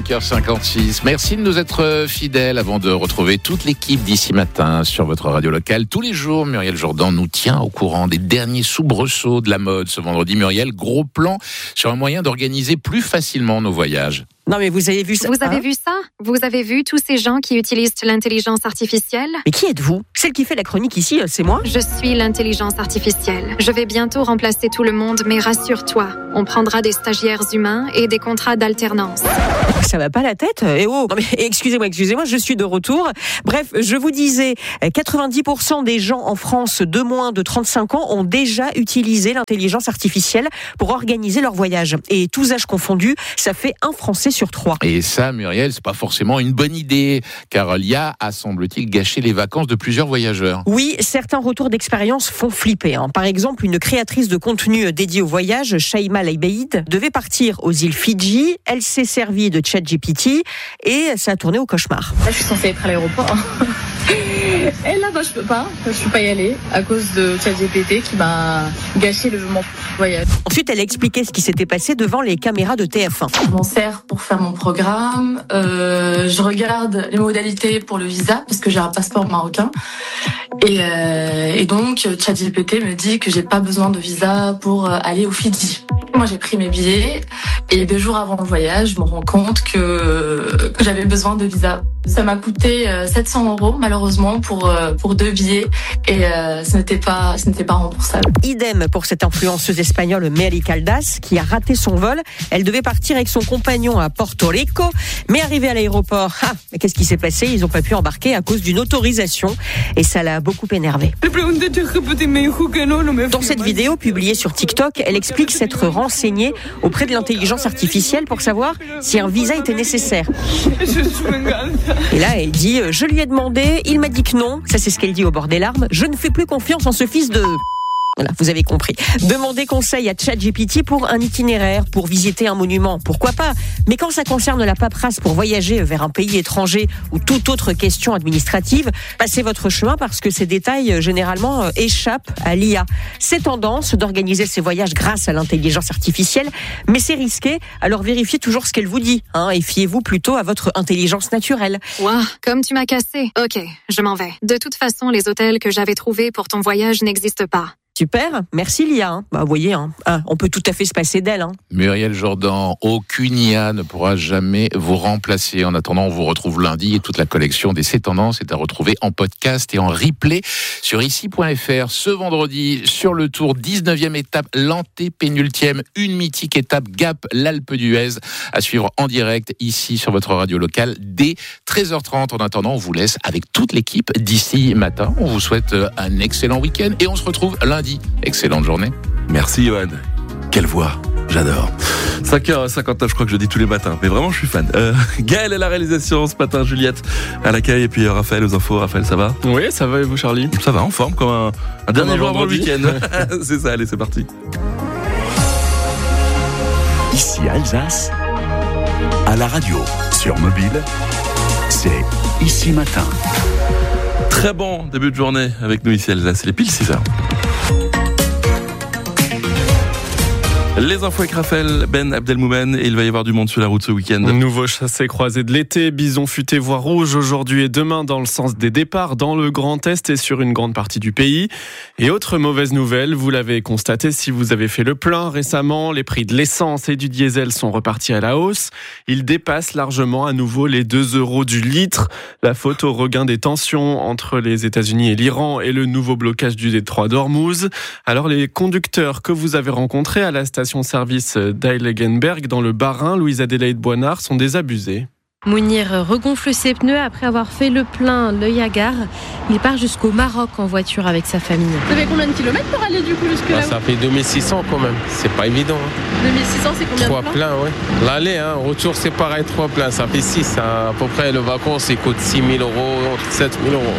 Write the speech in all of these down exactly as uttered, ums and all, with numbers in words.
cinq heures cinquante-six. Merci de nous être fidèles avant de retrouver toute l'équipe d'ici matin sur votre radio locale. Tous les jours, Muriel Jourdan nous tient au courant des derniers soubresauts de la mode. Ce vendredi, Muriel, gros plan sur un moyen d'organiser plus facilement nos voyages. Non mais vous avez vu ça? Vous avez hein vu ça? Vous avez vu tous ces gens qui utilisent l'intelligence artificielle? Mais qui êtes-vous? Celle qui fait la chronique ici, c'est moi? Je suis l'intelligence artificielle. Je vais bientôt remplacer tout le monde, mais rassure-toi, on prendra des stagiaires humains et des contrats d'alternance. Ça va pas la tête? Eh oh, non mais excusez-moi, excusez-moi, je suis de retour. Bref, je vous disais, quatre-vingt-dix pour cent des gens en France de moins de trente-cinq ans ont déjà utilisé l'intelligence artificielle pour organiser leur voyage. Et tous âges confondus, ça fait un Français sur trois. Et ça, Muriel, c'est pas forcément une bonne idée, car l'I A a, semble-t-il, gâché les vacances de plusieurs voyageurs. Oui, certains retours d'expérience font flipper. Hein. Par exemple, une créatrice de contenu dédiée au voyage, Shaima Leibeid, devait partir aux îles Fidji. Elle s'est servie de ChatGPT et ça a tourné au cauchemar. Là, je suis censée être à l'aéroport. Et là, bah, je peux pas. Je peux pas y aller à cause de ChatGPT qui m'a gâché le mon voyage. Ensuite, elle a expliqué ce qui s'était passé devant les caméras de T F un. Je m'en sers pour faire mon programme. Euh, je regarde les modalités pour le visa parce que j'ai un passeport marocain. Et, euh, et donc, ChatGPT me dit que j'ai pas besoin de visa pour aller aux Fidji. Moi, j'ai pris mes billets et deux jours avant le voyage, je me rends compte que, que j'avais besoin de visa. Ça m'a coûté sept cents euros, malheureusement, pour, pour deux billets et euh, ce n'était pas, ce n'était pas remboursable. Idem pour cette influenceuse espagnole Mary Caldas qui a raté son vol. Elle devait partir avec son compagnon à Porto Rico, mais arrivée à l'aéroport, ah, mais qu'est-ce qui s'est passé? Ils n'ont pas pu embarquer à cause d'une autorisation et ça l'a beaucoup énervée. Dans cette vidéo publiée sur TikTok, elle explique s'être renseignée auprès de l'intelligence artificielle pour savoir si un visa était nécessaire. Et là, elle dit, je lui ai demandé, il m'a dit que non. Ça, c'est ce qu'elle dit au bord des larmes. Je ne fais plus confiance en ce fils de... Voilà, vous avez compris. Demandez conseil à ChatGPT pour un itinéraire, pour visiter un monument, pourquoi pas. Mais quand ça concerne la paperasse pour voyager vers un pays étranger ou toute autre question administrative, passez votre chemin parce que ces détails, généralement, échappent à l'I A. C'est tendance d'organiser ces voyages grâce à l'intelligence artificielle, mais c'est risqué, alors vérifiez toujours ce qu'elle vous dit, hein, et fiez-vous plutôt à votre intelligence naturelle. Waouh, comme tu m'as cassé. Ok, je m'en vais. De toute façon, les hôtels que j'avais trouvés pour ton voyage n'existent pas. Super, merci l'I A. Hein. Bah, vous voyez, hein. Ah, on peut tout à fait se passer d'elle. Hein. Muriel Jourdan, aucune I A ne pourra jamais vous remplacer. En attendant, on vous retrouve lundi et toute la collection des C'est Tendances est à retrouver en podcast et en replay sur ici point f r. Ce vendredi, sur le Tour, dix-neuvième étape, l'antépénultième, une mythique étape Gap, l'Alpe d'Huez, à suivre en direct ici sur votre radio locale dès treize heures trente. En attendant, on vous laisse avec toute l'équipe d'ici matin. On vous souhaite un excellent week-end et on se retrouve lundi. Excellente journée. Merci Johan. Quelle voix, j'adore. cinq heures cinquante-neuf, je crois que je dis tous les matins, mais vraiment je suis fan. Euh, Gaël à la réalisation ce matin, Juliette à l'accueil et puis Raphaël aux infos. Raphaël, ça va? Oui, ça va et vous Charlie? Ça va, en forme comme un, un dernier un jour avant le vendredi. week-end. C'est ça, allez, c'est parti. Ici Alsace, à la radio, sur mobile, c'est Ici Matin. Très bon début de journée avec nous ici à Alsace, il est pile six heures. Les infos avec Raphaël Ben Abdelmoumen et il va y avoir du monde sur la route ce week-end. Nouveau chassé-croisé de l'été, bison futé voie rouge aujourd'hui et demain dans le sens des départs dans le Grand Est et sur une grande partie du pays. Et autre mauvaise nouvelle, vous l'avez constaté si vous avez fait le plein récemment, les prix de l'essence et du diesel sont repartis à la hausse. Ils dépassent largement à nouveau les deux euros du litre. La faute au regain des tensions entre les États-Unis et l'Iran et le nouveau blocage du détroit d'Ormuz. Alors les conducteurs que vous avez rencontrés à la station service d'Heiligenberg dans le Bas-Rhin, Louise Adélaïde Boinard, sont désabusés. Mounir regonfle ses pneus après avoir fait le plein l'œil à gare. Il part jusqu'au Maroc en voiture avec sa famille. Vous avez combien de kilomètres pour aller du coup jusque là? Ah, ça fait deux mille six cents quand même, c'est pas évident. Hein. deux mille six cents, c'est combien Trois de pleins? pleins, ouais. L'aller, hein, retour c'est pareil, trois pleins, ça fait six. Hein. À peu près, le vacances, il coûte six mille euros, sept mille euros.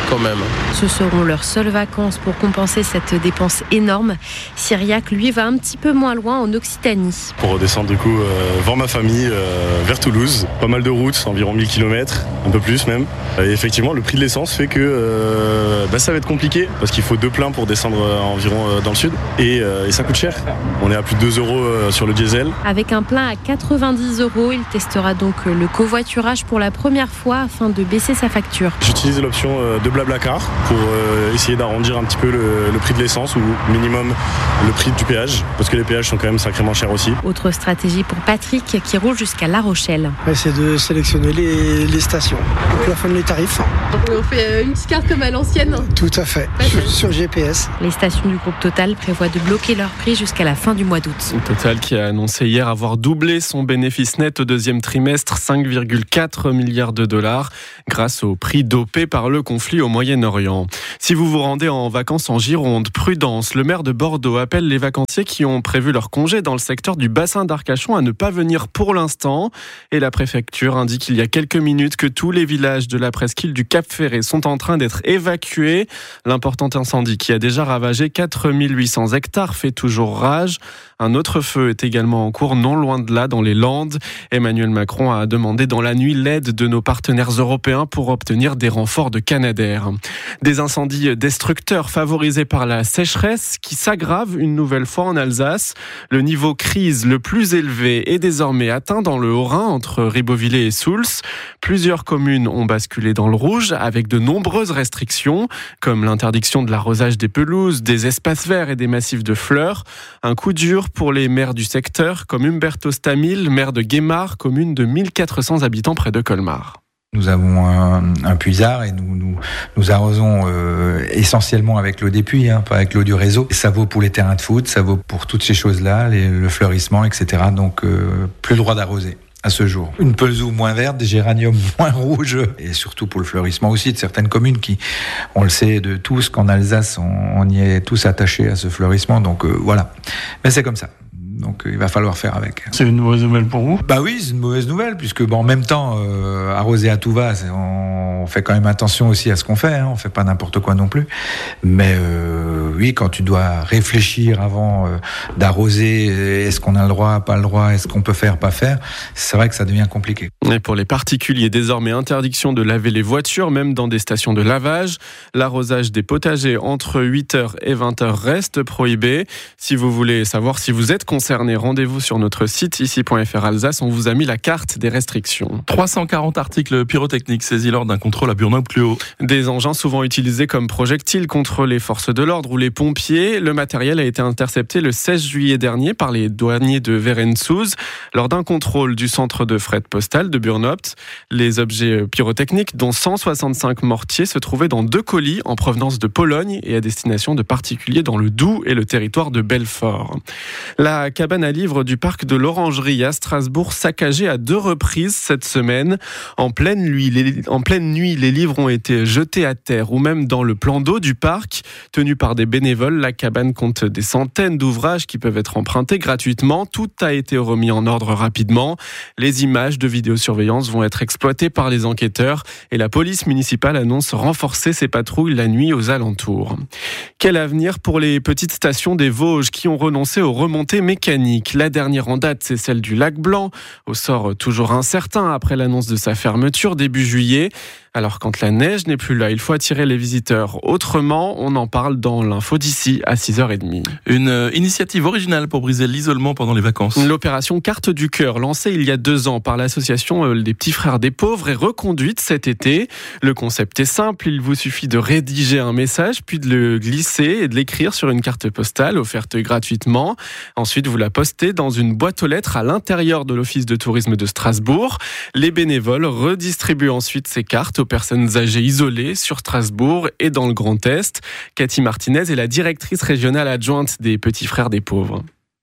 quand même. Ce seront leurs seules vacances pour compenser cette dépense énorme. Cyriac, lui, va un petit peu moins loin en Occitanie. Pour redescendre du coup euh, voir ma famille euh, vers Toulouse. Pas mal de routes, environ mille kilomètres, un peu plus même. Et effectivement, le prix de l'essence fait que euh, bah, ça va être compliqué parce qu'il faut deux pleins pour descendre euh, environ euh, dans le sud. Et, euh, et ça coûte cher. On est à plus de deux euros euh, sur le diesel. Avec un plein à quatre-vingt-dix euros, il testera donc le covoiturage pour la première fois afin de baisser sa facture. J'utilise l'option euh, de Blablacar pour euh, essayer d'arrondir un petit peu le, le prix de l'essence ou minimum le prix du péage parce que les péages sont quand même sacrément chers aussi. Autre stratégie pour Patrick qui roule jusqu'à La Rochelle. Ouais, c'est de sélectionner les, les stations, on plafonne les tarifs. On fait une petite carte comme à l'ancienne. Tout à fait, sur, sur G P S. Les stations du groupe Total prévoient de bloquer leur prix jusqu'à la fin du mois d'août. Total qui a annoncé hier avoir doublé son bénéfice net au deuxième trimestre, cinq virgule quatre milliards de dollars, grâce au prix dopé par le conflit au Moyen-Orient. Si vous vous rendez en vacances en Gironde, prudence, le maire de Bordeaux appelle les vacanciers qui ont prévu leur congé dans le secteur du bassin d'Arcachon à ne pas venir pour l'instant. Et la préfecture indique il y a quelques minutes que tous les villages de la presqu'île du Cap-Ferré sont en train d'être évacués. L'important incendie qui a déjà ravagé quatre mille huit cents hectares fait toujours rage. Un autre feu est également en cours non loin de là, dans les Landes. Emmanuel Macron a demandé dans la nuit l'aide de nos partenaires européens pour obtenir des renforts de Canadair. Des incendies destructeurs favorisés par la sécheresse qui s'aggravent une nouvelle fois en Alsace. Le niveau crise le plus élevé est désormais atteint dans le Haut-Rhin entre Ribeauvillé et Souls. Plusieurs communes ont basculé dans le rouge avec de nombreuses restrictions, comme l'interdiction de l'arrosage des pelouses, des espaces verts et des massifs de fleurs. Un coup dur pour les maires du secteur, comme Humberto Stamil, maire de Guémar, commune de mille quatre cents habitants près de Colmar. Nous avons un, un puisard et nous, nous, nous arrosons euh, essentiellement avec l'eau des puits, hein, pas avec l'eau du réseau. Ça vaut pour les terrains de foot, ça vaut pour toutes ces choses-là, les, le fleurissement, et cetera. Donc euh, plus le droit d'arroser à ce jour. Une pelouse moins verte, des géraniums moins rouges, et surtout pour le fleurissement aussi de certaines communes qui, on le sait de tous, qu'en Alsace, on, on y est tous attachés à ce fleurissement. Donc euh, voilà, mais c'est comme ça. Donc il va falloir faire avec. C'est une mauvaise nouvelle pour vous ? Bah oui, c'est une mauvaise nouvelle, puisque bon, en même temps, euh, arroser à tout va, on fait quand même attention aussi à ce qu'on fait, hein, on fait pas n'importe quoi non plus. Mais euh, oui, quand tu dois réfléchir avant euh, d'arroser, est-ce qu'on a le droit, pas le droit, est-ce qu'on peut faire, pas faire, c'est vrai que ça devient compliqué. Et pour les particuliers, désormais interdiction de laver les voitures, même dans des stations de lavage. L'arrosage des potagers entre huit heures et vingt heures reste prohibé. Si vous voulez savoir si vous êtes concerné, rendez-vous sur notre site ici point f r Alsace, on vous a mis la carte des restrictions. trois cent quarante articles pyrotechniques saisis lors d'un contrôle à Burnhaupt-Cluo. Des engins souvent utilisés comme projectiles contre les forces de l'ordre ou les pompiers. Le matériel a été intercepté le seize juillet dernier par les douaniers de Verensuz lors d'un contrôle du centre de fret postal de Burnhaupt. Les objets pyrotechniques, dont cent soixante-cinq mortiers, se trouvaient dans deux colis en provenance de Pologne et à destination de particuliers dans le Doubs et le territoire de Belfort. La cabane à livres du parc de l'Orangerie à Strasbourg saccagée à deux reprises cette semaine. En pleine nuit, les, en pleine nuit, les livres ont été jetés à terre ou même dans le plan d'eau du parc. Tenu par des bénévoles, la cabane compte des centaines d'ouvrages qui peuvent être empruntés gratuitement. Tout a été remis en ordre rapidement. Les images de vidéosurveillance vont être exploitées par les enquêteurs et la police municipale annonce renforcer ses patrouilles la nuit aux alentours. Quel avenir pour les petites stations des Vosges qui ont renoncé aux remontées mécaniques? La dernière en date, c'est celle du Lac Blanc, au sort toujours incertain après l'annonce de sa fermeture début juillet. Alors quand la neige n'est plus là, il faut attirer les visiteurs autrement. On en parle dans l'info d'ici à six heures trente. Une initiative originale pour briser l'isolement pendant les vacances. L'opération Carte du Cœur, lancée il y a deux ans par l'association des Petits Frères des Pauvres, est reconduite cet été. Le concept est simple, il vous suffit de rédiger un message, puis de le glisser et de l'écrire sur une carte postale offerte gratuitement. Ensuite, vous la postez dans une boîte aux lettres à l'intérieur de l'Office de tourisme de Strasbourg. Les bénévoles redistribuent ensuite ces cartes aux personnes âgées isolées sur Strasbourg et dans le Grand Est. Cathy Martinez est la directrice régionale adjointe des Petits Frères des Pauvres.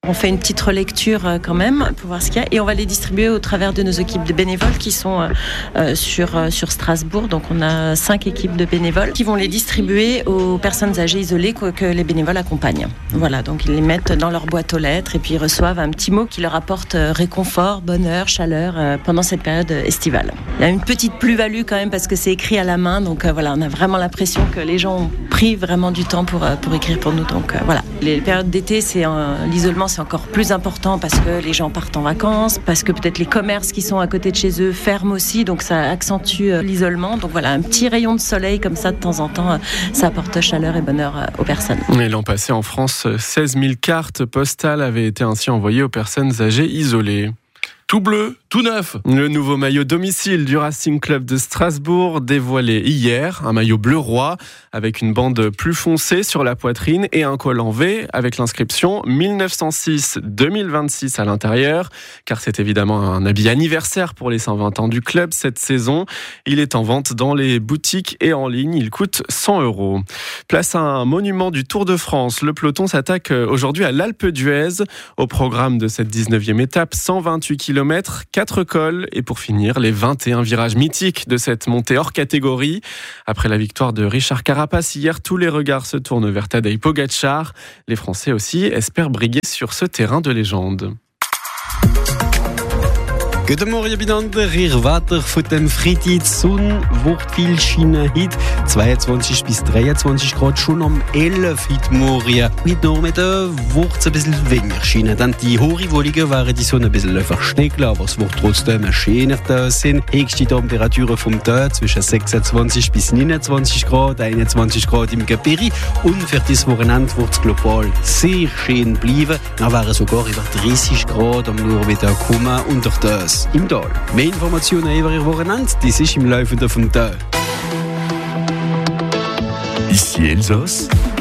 On fait une petite relecture quand même pour voir ce qu'il y a et on va les distribuer au travers de nos équipes de bénévoles qui sont euh, sur, euh, sur Strasbourg. Donc on a cinq équipes de bénévoles qui vont les distribuer aux personnes âgées isolées que, que les bénévoles accompagnent. Voilà, donc ils les mettent dans leur boîte aux lettres et puis ils reçoivent un petit mot qui leur apporte réconfort, bonheur, chaleur euh, pendant cette période estivale. Il y a une petite plus-value quand même parce que c'est écrit à la main. Donc euh, voilà, on a vraiment l'impression que les gens ont pris vraiment du temps pour, euh, pour écrire pour nous. Donc euh, voilà, les périodes d'été, c'est euh, l'isolement, c'est encore plus important parce que les gens partent en vacances, parce que peut-être les commerces qui sont à côté de chez eux ferment aussi, donc ça accentue l'isolement. Donc voilà, un petit rayon de soleil comme ça de temps en temps, ça apporte chaleur et bonheur aux personnes. Et l'an passé en France, seize mille cartes postales avaient été ainsi envoyées aux personnes âgées isolées. Tout bleu, tout neuf. Le nouveau maillot domicile du Racing Club de Strasbourg dévoilé hier, un maillot bleu roi avec une bande plus foncée sur la poitrine et un col en V avec l'inscription mille neuf cent six deux mille vingt-six à l'intérieur, car c'est évidemment un habit anniversaire pour les cent vingt ans du club cette saison. Il est en vente dans les boutiques et en ligne, il coûte cent euros. Place à un monument du Tour de France, le peloton s'attaque aujourd'hui à l'Alpe d'Huez. Au programme de cette dix-neuvième étape, cent vingt-huit kilomètres, quatre cols et pour finir, les vingt et un virages mythiques de cette montée hors catégorie. Après la victoire de Richard Carapace hier, tous les regards se tournent vers Tadej Pogačar. Les Français aussi espèrent briguer sur ce terrain de légende. Guten Morgen miteinander, ihr Wetter von dem Freitag. Die Sonne wird viel scheinen heute. zweiundzwanzig bis dreiundzwanzig Grad schon am elf heute Morgen. Heute Nachmittag wird es ein bisschen weniger scheinen. Dann die hohen Wolken werden die Sonne ein bisschen verstecken, aber es wird trotzdem schöner da sein. Höchste Temperaturen vom Tag zwischen sechsundzwanzig bis neunundzwanzig Grad, einundzwanzig Grad im Gebirge. Und für das Wochenende wird es global sehr schön bleiben. Da wären sogar über dreißig Grad am Nachmittag kommen und durch das im Tal. Mehr Informationen über Ihr Wochenende, das ist im Laufe vom Tag. Ici Elsass.